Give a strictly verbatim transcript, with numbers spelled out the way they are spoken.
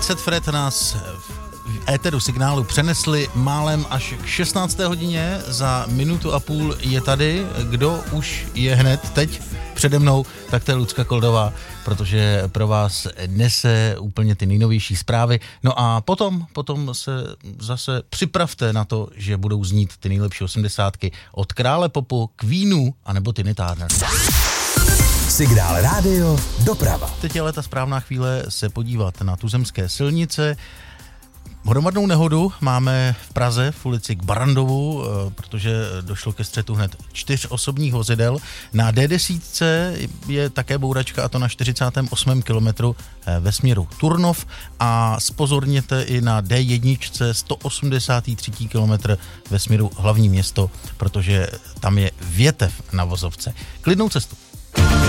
Mixed Fred nás v éteru signálu přenesli málem až k šestnácté hodině, za minutu a půl je tady. Kdo už je hned teď přede mnou, tak to je Lucka Koldová, protože pro vás nese úplně ty nejnovější zprávy. No a potom, potom se zase připravte na to, že budou znít ty nejlepší osmdesátky od Krále popu, Queenů anebo Tina Turner. Signál rádio doprava. Teď je ale ta správná chvíle se podívat na tuzemské silnice. Hromadnou nehodu máme v Praze v ulici k Barandovu, protože došlo ke střetu hned čtyř osobních vozidel. Na D deset je také bouračka, a to na čtyřicátém osmém kilometru ve směru Turnov, a zpozorněte i na D jedna sto osmdesátý třetí kilometr ve směru hlavní město, protože tam je větev na vozovce. Klidnou cestu.